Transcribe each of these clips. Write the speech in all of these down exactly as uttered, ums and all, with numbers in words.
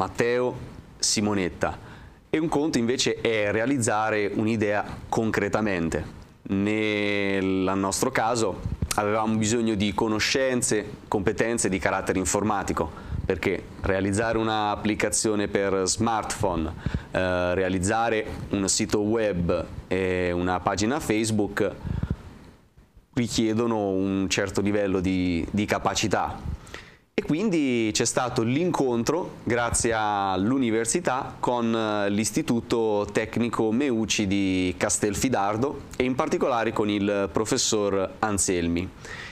Matteo, Simonetta, e un conto invece è realizzare un'idea concretamente. Nel nostro caso avevamo bisogno di conoscenze, competenze di carattere informatico, perché realizzare un'applicazione per smartphone, eh, realizzare un sito web e una pagina Facebook richiedono un certo livello di, di capacità. E quindi c'è stato l'incontro, grazie all'università, con l'Istituto Tecnico Meucci di Castelfidardo e in particolare con il professor Anselmi.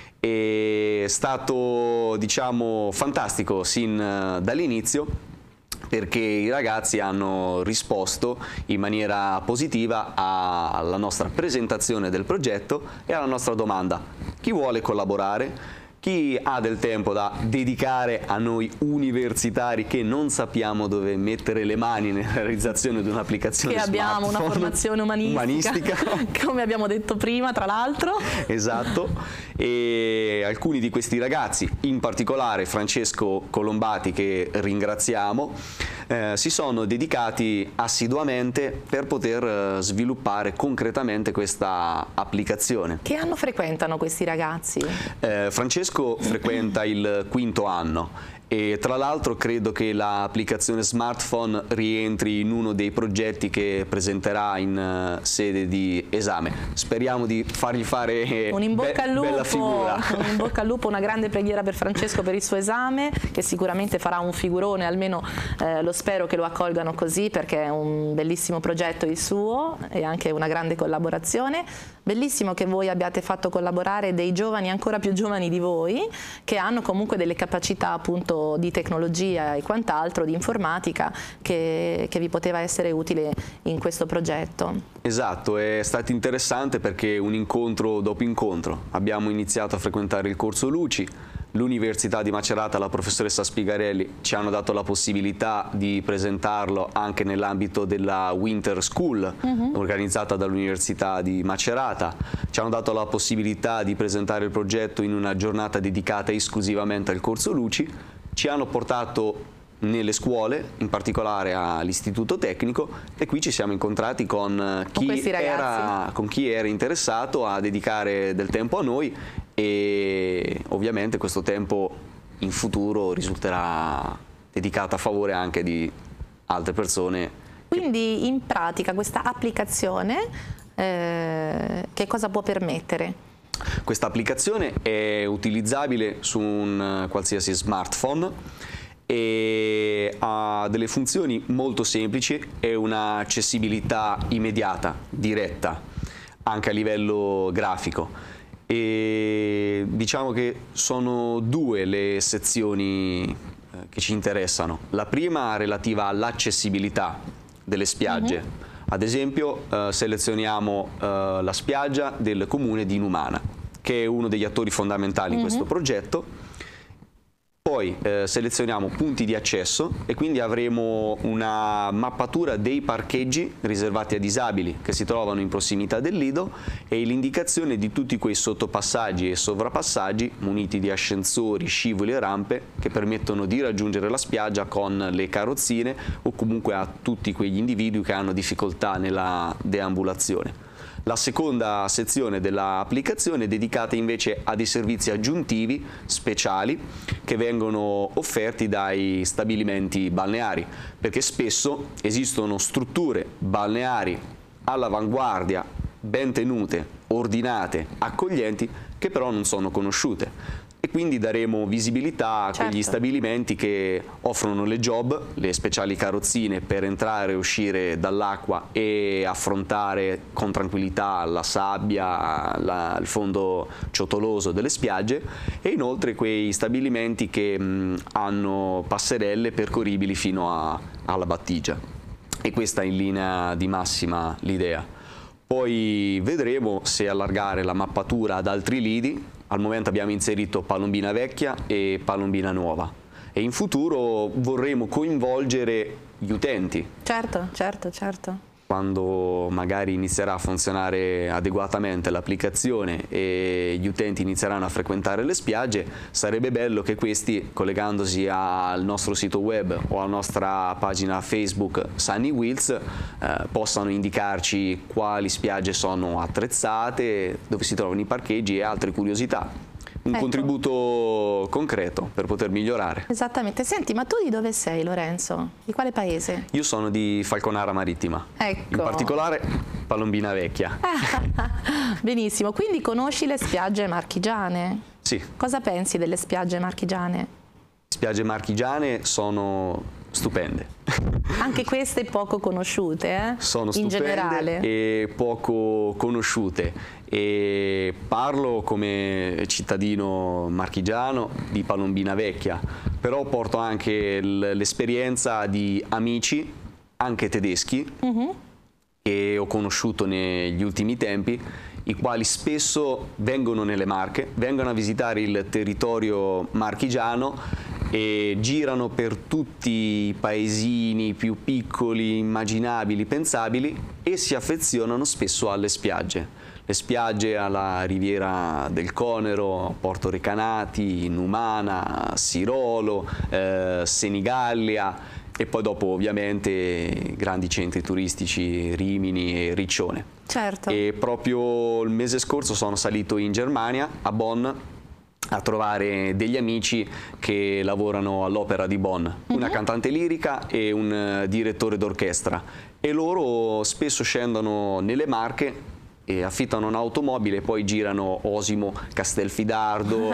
È stato, diciamo, fantastico sin dall'inizio, perché i ragazzi hanno risposto in maniera positiva alla nostra presentazione del progetto e alla nostra domanda: chi vuole collaborare? Chi ha del tempo da dedicare a noi universitari che non sappiamo dove mettere le mani nella realizzazione di un'applicazione che abbiamo una formazione umanistica, umanistica. Come abbiamo detto prima, tra l'altro. Esatto, e alcuni di questi ragazzi, in particolare Francesco Colombati, che ringraziamo, eh, si sono dedicati assiduamente per poter eh, sviluppare concretamente questa applicazione. Che anno frequentano questi ragazzi? Eh, Francesco frequenta il quinto anno e tra l'altro credo che l'applicazione smartphone rientri in uno dei progetti che presenterà in uh, sede di esame. Speriamo di fargli fare un in bocca al lupo, bella figura. Un in bocca al lupo, una grande preghiera per Francesco per il suo esame, che sicuramente farà un figurone, almeno eh, lo spero che lo accolgano così, perché è un bellissimo progetto il suo e anche una grande collaborazione. Bellissimo che voi abbiate fatto collaborare dei giovani ancora più giovani di voi, che hanno comunque delle capacità appunto di tecnologia e quant'altro, di informatica, che, che vi poteva essere utile in questo progetto. Esatto, è stato interessante perché un incontro dopo incontro abbiamo iniziato a frequentare il corso Luci. L'Università di Macerata, la professoressa Spigarelli, ci hanno dato la possibilità di presentarlo anche nell'ambito della Winter School, uh-huh. organizzata dall'Università di Macerata. Ci hanno dato la possibilità di presentare il progetto in una giornata dedicata esclusivamente al corso Luci. Ci hanno portato nelle scuole, in particolare all'Istituto Tecnico, e qui ci siamo incontrati con chi, con era, con chi era interessato a dedicare del tempo a noi, e ovviamente questo tempo in futuro risulterà dedicato a favore anche di altre persone. Quindi in pratica questa applicazione eh, che cosa può permettere? Questa applicazione è utilizzabile su un qualsiasi smartphone e ha delle funzioni molto semplici e un'accessibilità immediata, diretta, anche a livello grafico. E diciamo che sono due le sezioni che ci interessano. La prima relativa all'accessibilità delle spiagge. Uh-huh. Ad esempio eh, selezioniamo eh, la spiaggia del comune di Numana, che è uno degli attori fondamentali in uh-huh. questo progetto. Poi eh, selezioniamo punti di accesso e quindi avremo una mappatura dei parcheggi riservati a disabili che si trovano in prossimità del lido e l'indicazione di tutti quei sottopassaggi e sovrapassaggi muniti di ascensori, scivoli e rampe che permettono di raggiungere la spiaggia con le carrozzine o comunque a tutti quegli individui che hanno difficoltà nella deambulazione. La seconda sezione dell'applicazione è dedicata invece a dei servizi aggiuntivi speciali che vengono offerti dai stabilimenti balneari, perché spesso esistono strutture balneari all'avanguardia, ben tenute, ordinate, accoglienti, che però non sono conosciute. E quindi daremo visibilità a quegli certo. stabilimenti che offrono le job, le speciali carrozzine per entrare e uscire dall'acqua e affrontare con tranquillità la sabbia, la, il fondo ciotoloso delle spiagge, e inoltre quei stabilimenti che mh, hanno passerelle percorribili fino a, alla battigia. E questa è in linea di massima l'idea. Poi vedremo se allargare la mappatura ad altri lidi. Al momento abbiamo inserito Palombina Vecchia e Palombina Nuova e in futuro vorremmo coinvolgere gli utenti. Certo, certo, certo. quando magari inizierà a funzionare adeguatamente l'applicazione e gli utenti inizieranno a frequentare le spiagge, sarebbe bello che questi, collegandosi al nostro sito web o alla nostra pagina Facebook Sunny Wheels, eh, possano indicarci quali spiagge sono attrezzate, dove si trovano i parcheggi e altre curiosità. Un ecco. contributo concreto per poter migliorare. Esattamente. Senti, ma tu di dove sei, Lorenzo? Di quale paese? Io sono di Falconara Marittima, ecco. in particolare Palombina Vecchia. Benissimo, quindi conosci le spiagge marchigiane? Sì. Cosa pensi delle spiagge marchigiane? Le spiagge marchigiane sono stupende. Anche queste poco conosciute, eh? Sono in stupende generale. E poco conosciute. E parlo come cittadino marchigiano di Palombina Vecchia, però porto anche l'esperienza di amici, anche tedeschi, uh-huh. che ho conosciuto negli ultimi tempi, i quali spesso vengono nelle Marche, vengono a visitare il territorio marchigiano e girano per tutti i paesini più piccoli, immaginabili, pensabili, e si affezionano spesso alle spiagge. Le spiagge alla Riviera del Conero, Porto Recanati, Numana, Sirolo, eh, Senigallia e poi dopo ovviamente grandi centri turistici Rimini e Riccione. Certo. E proprio il mese scorso sono salito in Germania, a Bonn, a trovare degli amici che lavorano all'Opera di Bonn, uh-huh. una cantante lirica e un uh, direttore d'orchestra, e loro spesso scendono nelle Marche e affittano un'automobile e poi girano Osimo, Castelfidardo,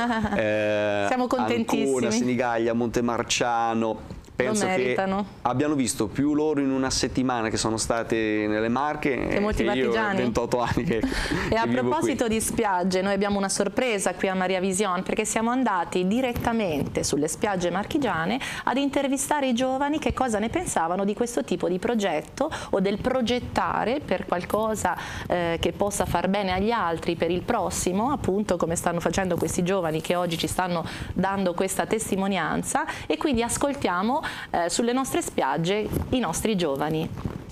eh, siamo contentissimi. Ancona, Senigallia, Montemarciano. Penso che abbiano visto più loro in una settimana che sono state nelle Marche che molti marchigiani. Io ventotto anni che, e che a vivo proposito qui. di spiagge, noi abbiamo una sorpresa qui a Maria Vision, perché siamo andati direttamente sulle spiagge marchigiane ad intervistare i giovani che cosa ne pensavano di questo tipo di progetto o del progettare per qualcosa eh, che possa far bene agli altri per il prossimo, appunto come stanno facendo questi giovani che oggi ci stanno dando questa testimonianza, e quindi ascoltiamo Eh, sulle nostre spiagge i nostri giovani.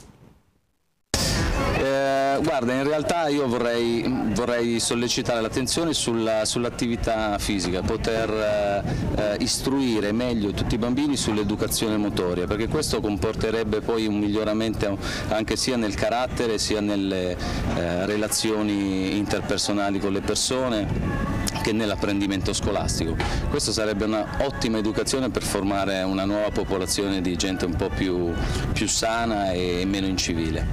Eh, guarda, in realtà io vorrei, vorrei sollecitare l'attenzione sulla, sull'attività fisica, poter eh, istruire meglio tutti i bambini sull'educazione motoria, perché questo comporterebbe poi un miglioramento anche sia nel carattere sia nelle eh, relazioni interpersonali con le persone, che nell'apprendimento scolastico. Questo sarebbe un'ottima educazione per formare una nuova popolazione di gente un po' più, più sana e meno incivile.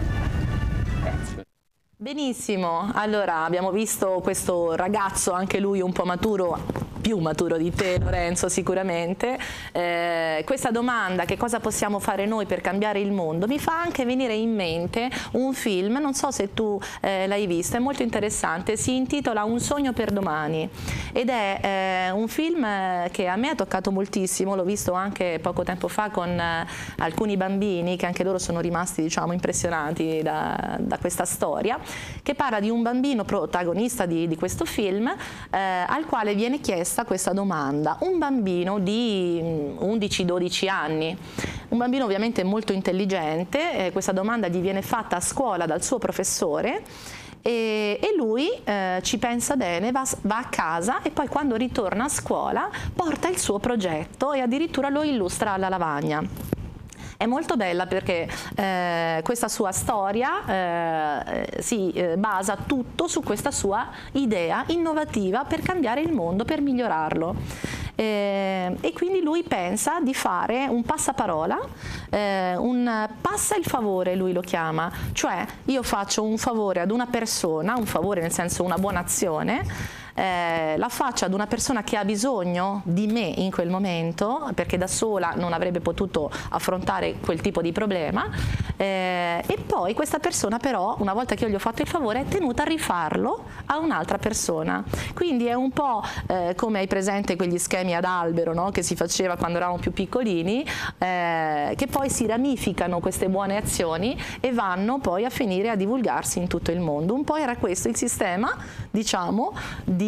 Benissimo, allora abbiamo visto questo ragazzo, anche lui un po' maturo, più maturo di te Lorenzo sicuramente. Eh, questa domanda, che cosa possiamo fare noi per cambiare il mondo, mi fa anche venire in mente un film, non so se tu eh, l'hai visto, è molto interessante, si intitola Un sogno per domani ed è eh, un film che a me ha toccato moltissimo, l'ho visto anche poco tempo fa con eh, alcuni bambini che anche loro sono rimasti, diciamo, impressionati da, da questa storia, che parla di un bambino protagonista di, di questo film eh, al quale viene chiesta questa domanda, un bambino di undici dodici anni, un bambino ovviamente molto intelligente, eh, questa domanda gli viene fatta a scuola dal suo professore e, e lui eh, ci pensa bene, va, va a casa e poi quando ritorna a scuola porta il suo progetto e addirittura lo illustra alla lavagna. È molto bella perché eh, questa sua storia eh, si eh, basa tutto su questa sua idea innovativa per cambiare il mondo, per migliorarlo. Eh, e quindi lui pensa di fare un passaparola, eh, un passa il favore lui lo chiama, cioè io faccio un favore ad una persona, un favore nel senso una buona azione, Eh, la faccio ad una persona che ha bisogno di me in quel momento, perché da sola non avrebbe potuto affrontare quel tipo di problema, eh, e poi questa persona però, una volta che io gli ho fatto il favore, è tenuta a rifarlo a un'altra persona. Quindi è un po' eh, come hai presente quegli schemi ad albero, no? Che si faceva quando eravamo più piccolini, eh, che poi si ramificano queste buone azioni e vanno poi a finire a divulgarsi in tutto il mondo. Un po' era questo il sistema, diciamo, di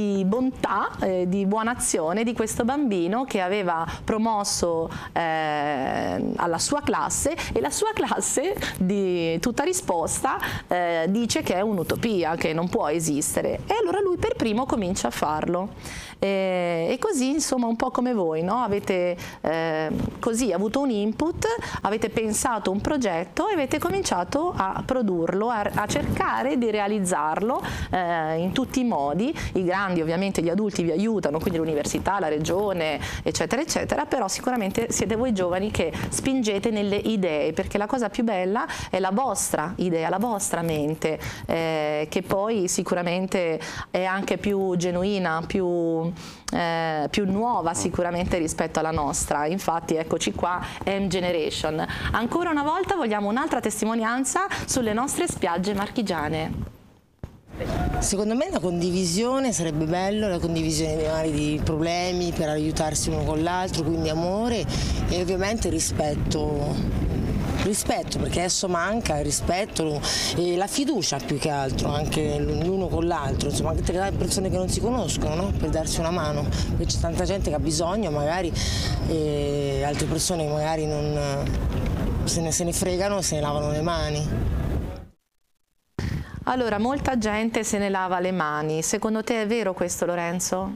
di bontà, eh, di buona azione di questo bambino che aveva promosso eh, alla sua classe, e la sua classe di tutta risposta eh, dice che è un'utopia, che non può esistere, e allora lui per primo comincia a farlo. E, e così, insomma, un po' come voi, no? Avete eh, così avuto un input, avete pensato un progetto e avete cominciato a produrlo, a, a cercare di realizzarlo eh, in tutti i modi. I grandi, ovviamente, gli adulti vi aiutano, quindi l'università, la regione, eccetera, eccetera, però sicuramente siete voi giovani che spingete nelle idee, perché la cosa più bella è la vostra idea, la vostra mente, eh, che poi sicuramente è anche più genuina, più Eh, più nuova sicuramente rispetto alla nostra. Infatti eccoci qua, M Generation. Ancora una volta vogliamo un'altra testimonianza sulle nostre spiagge marchigiane. Secondo me la condivisione sarebbe bello, la condivisione dei vari problemi per aiutarsi uno con l'altro, quindi amore e ovviamente rispetto. Rispetto, perché adesso manca il rispetto e la fiducia più che altro, anche l'uno con l'altro, insomma, anche tra le persone che non si conoscono, no? Per darsi una mano, perché c'è tanta gente che ha bisogno magari e altre persone che magari non se ne, se ne fregano e se ne lavano le mani. Allora, molta gente se ne lava le mani, secondo te è vero questo, Lorenzo?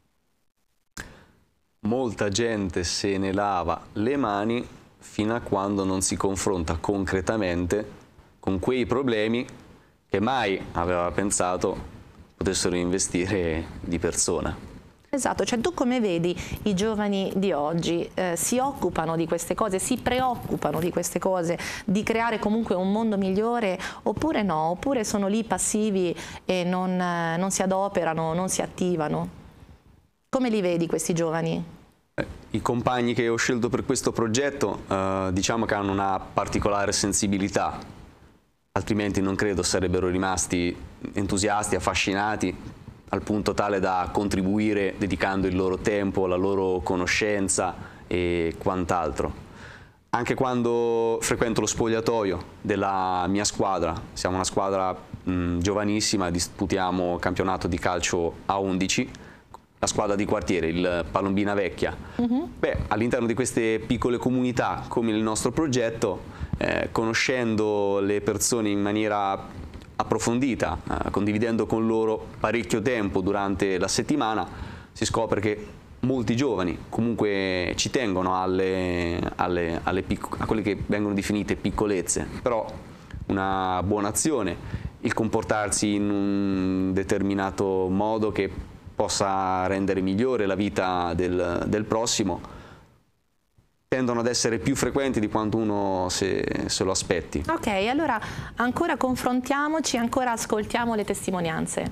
Molta gente se ne lava le mani fino a quando non si confronta concretamente con quei problemi che mai aveva pensato potessero investire di persona. Esatto, cioè tu come vedi i giovani di oggi eh, si occupano di queste cose, si preoccupano di queste cose, di creare comunque un mondo migliore, oppure no, oppure sono lì passivi e non, eh, non si adoperano, non si attivano? Come li vedi questi giovani? I compagni che ho scelto per questo progetto eh, diciamo che hanno una particolare sensibilità, altrimenti non credo sarebbero rimasti entusiasti, affascinati al punto tale da contribuire dedicando il loro tempo, la loro conoscenza e quant'altro. Anche quando frequento lo spogliatoio della mia squadra, siamo una squadra mh, giovanissima, disputiamo campionato di calcio a undici, la squadra di quartiere, il Palombina Vecchia. Uh-huh. Beh, all'interno di queste piccole comunità, come il nostro progetto, eh, conoscendo le persone in maniera approfondita, eh, condividendo con loro parecchio tempo durante la settimana, si scopre che molti giovani comunque ci tengono alle, alle, alle a quelle che vengono definite piccolezze, però una buona azione, il comportarsi in un determinato modo che possa rendere migliore la vita del, del prossimo, tendono ad essere più frequenti di quanto uno se, se lo aspetti. Ok, allora ancora confrontiamoci, ancora ascoltiamo le testimonianze.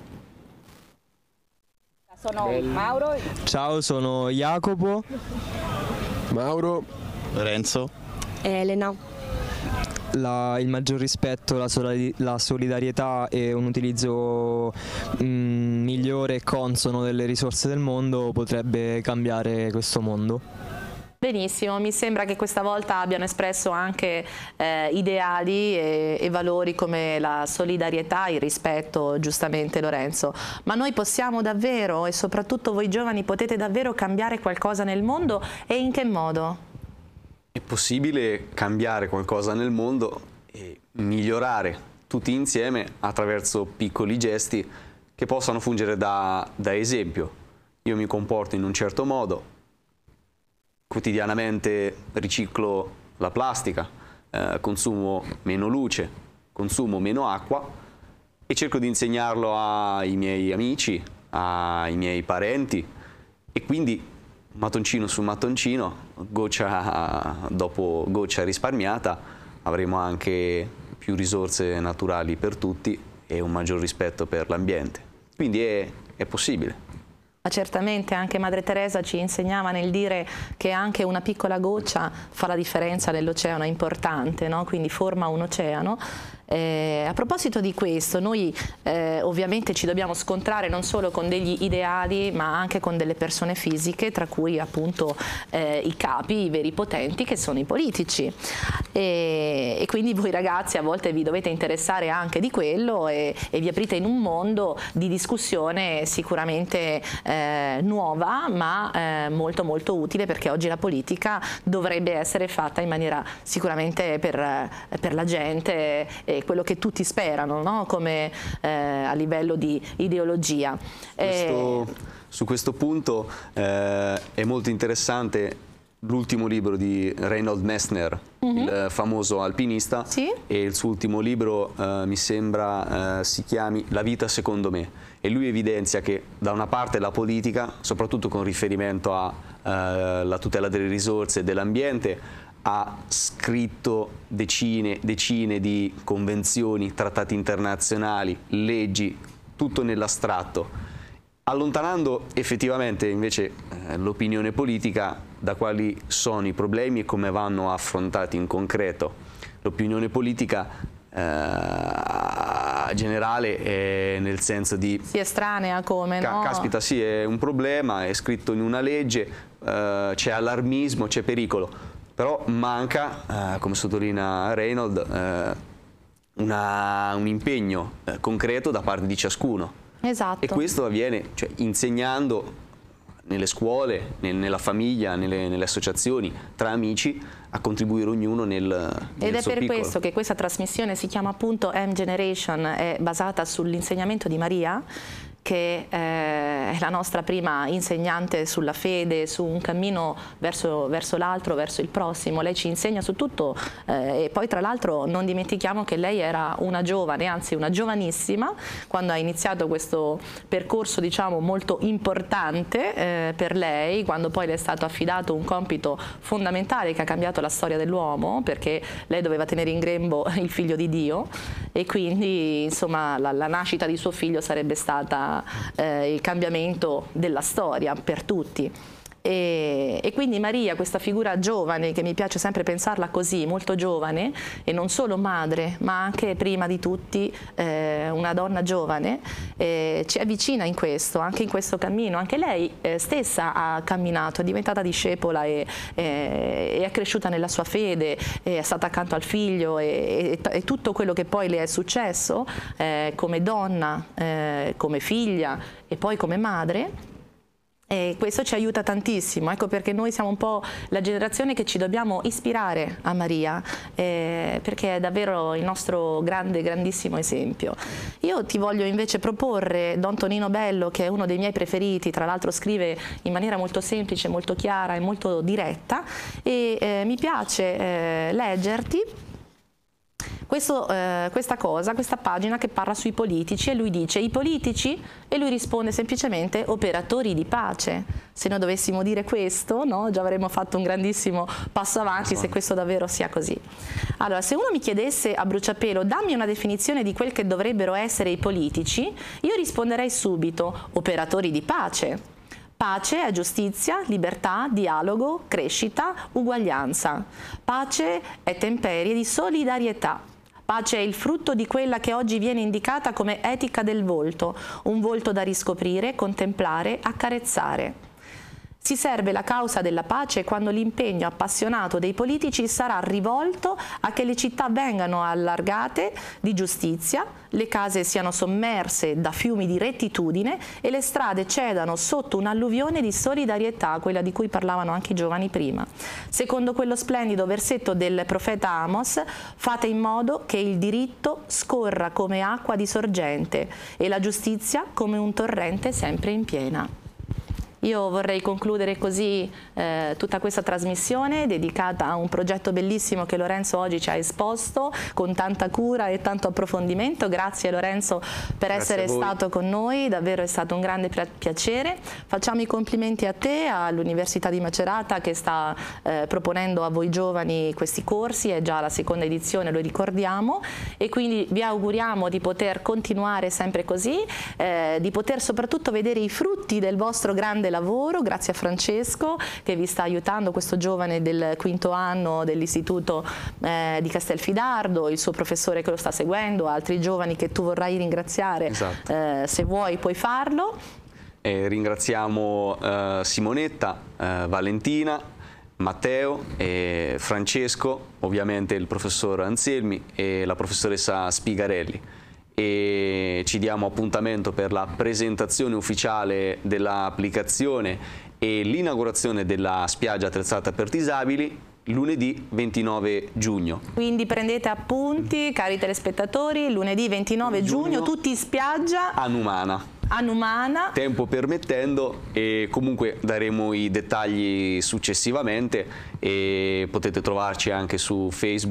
Sono Mauro. Ciao, sono Jacopo. Mauro. Lorenzo. Elena. La, il maggior rispetto, la, solidari la solidarietà e un utilizzo mh, migliore e consono delle risorse del mondo potrebbe cambiare questo mondo. Benissimo, mi sembra che questa volta abbiano espresso anche eh, ideali e, e valori come la solidarietà, il rispetto, giustamente Lorenzo. Ma noi possiamo davvero, e soprattutto voi giovani, potete davvero cambiare qualcosa nel mondo, e in che modo? È possibile cambiare qualcosa nel mondo e migliorare tutti insieme attraverso piccoli gesti che possano fungere da, da esempio. Io mi comporto in un certo modo, quotidianamente riciclo la plastica, eh, consumo meno luce, consumo meno acqua e cerco di insegnarlo ai miei amici, ai miei parenti, e quindi mattoncino su mattoncino, goccia dopo goccia risparmiata, avremo anche più risorse naturali per tutti e un maggior rispetto per l'ambiente. Quindi è, è possibile. Ma certamente anche Madre Teresa ci insegnava nel dire che anche una piccola goccia fa la differenza nell'oceano, è importante, no? Quindi forma un oceano. Eh, a proposito di questo, noi eh, ovviamente ci dobbiamo scontrare non solo con degli ideali ma anche con delle persone fisiche, tra cui appunto eh, i capi, i veri potenti che sono i politici, e, e quindi voi ragazzi a volte vi dovete interessare anche di quello e, e vi aprite in un mondo di discussione sicuramente eh, nuova ma eh, molto molto utile, perché oggi la politica dovrebbe essere fatta in maniera sicuramente per, per la gente e quello che tutti sperano, no? Come eh, a livello di ideologia. Questo, eh, su questo punto eh, è molto interessante l'ultimo libro di Reinhold Messner, mm-hmm. il famoso alpinista, sì? E il suo ultimo libro eh, mi sembra eh, si chiami La vita secondo me, e lui evidenzia che da una parte la politica, soprattutto con riferimento alla eh, tutela delle risorse e dell'ambiente, ha scritto decine, decine di convenzioni, trattati internazionali, leggi, tutto nell'astratto, allontanando effettivamente invece eh, l'opinione politica da quali sono i problemi e come vanno affrontati in concreto. L'opinione politica eh, generale è nel senso di... Si estranea come, ca no? Caspita, sì, è un problema, è scritto in una legge, eh, c'è allarmismo, c'è pericolo, però manca, eh, come sottolinea Reinhold, eh, una, un impegno eh, concreto da parte di ciascuno. Esatto. E questo avviene, cioè, insegnando nelle scuole, nel, nella famiglia, nelle, nelle associazioni, tra amici, a contribuire ognuno nel, nel Ed è suo per piccolo. questo che questa trasmissione si chiama appunto M Generation, è basata sull'insegnamento di Maria, che eh, è la nostra prima insegnante sulla fede, su un cammino verso, verso l'altro, verso il prossimo. Lei ci insegna su tutto eh, e poi tra l'altro non dimentichiamo che lei era una giovane, anzi una giovanissima, quando ha iniziato questo percorso, diciamo, molto importante eh, per lei, quando poi le è stato affidato un compito fondamentale che ha cambiato la storia dell'uomo, perché lei doveva tenere in grembo il figlio di Dio, e quindi insomma la, la nascita di suo figlio sarebbe stata Eh, il cambiamento della storia per tutti. E, e quindi Maria, questa figura giovane, che mi piace sempre pensarla così, molto giovane, e non solo madre ma anche prima di tutti eh, una donna giovane, eh, ci avvicina in questo, anche in questo cammino. Anche lei eh, stessa ha camminato, è diventata discepola e, e, e è cresciuta nella sua fede, è stata accanto al figlio e, e, e tutto quello che poi le è successo eh, come donna, eh, come figlia e poi come madre. E questo ci aiuta tantissimo, ecco perché noi siamo un po' la generazione che ci dobbiamo ispirare a Maria, eh, perché è davvero il nostro grande, grandissimo esempio. Io ti voglio invece proporre Don Tonino Bello, che è uno dei miei preferiti, tra l'altro scrive in maniera molto semplice, molto chiara e molto diretta, e eh, mi piace eh, leggerti Questo, eh, questa cosa, questa pagina che parla sui politici, e lui dice i politici, e lui risponde semplicemente operatori di pace. Se noi dovessimo dire questo, no, già avremmo fatto un grandissimo passo avanti, se questo davvero sia così. Allora, se uno mi chiedesse a bruciapelo dammi una definizione di quel che dovrebbero essere i politici, io risponderei subito operatori di pace. Pace è giustizia, libertà, dialogo, crescita, uguaglianza. Pace è temperie di solidarietà. Pace è il frutto di quella che oggi viene indicata come etica del volto, un volto da riscoprire, contemplare, accarezzare. Si serve la causa della pace quando l'impegno appassionato dei politici sarà rivolto a che le città vengano allargate di giustizia, le case siano sommerse da fiumi di rettitudine e le strade cedano sotto un'alluvione di solidarietà, quella di cui parlavano anche i giovani prima. Secondo quello splendido versetto del profeta Amos, fate in modo che il diritto scorra come acqua di sorgente e la giustizia come un torrente sempre in piena. Io vorrei concludere così eh, tutta questa trasmissione dedicata a un progetto bellissimo che Lorenzo oggi ci ha esposto con tanta cura e tanto approfondimento. Grazie Lorenzo per Grazie essere stato con noi, davvero è stato un grande piacere. Facciamo i complimenti a te, all'Università di Macerata che sta eh, proponendo a voi giovani questi corsi, è già la seconda edizione, lo ricordiamo, e quindi vi auguriamo di poter continuare sempre così, eh, di poter soprattutto vedere i frutti frutti del vostro grande lavoro, grazie a Francesco che vi sta aiutando, questo giovane del quinto anno dell'istituto eh, di Castelfidardo, il suo professore che lo sta seguendo, altri giovani che tu vorrai ringraziare. Esatto. eh, se vuoi puoi farlo. Eh, ringraziamo eh, Simonetta, eh, Valentina, Matteo, e Francesco, ovviamente il professor Anselmi e la professoressa Spigarelli, e ci diamo appuntamento per la presentazione ufficiale dell'applicazione e l'inaugurazione della spiaggia attrezzata per disabili lunedì ventinove giugno. Quindi prendete appunti, cari telespettatori, lunedì ventinove giugno, giugno tutti in spiaggia a Numana. A Numana. Tempo permettendo, e comunque daremo i dettagli successivamente e potete trovarci anche su Facebook.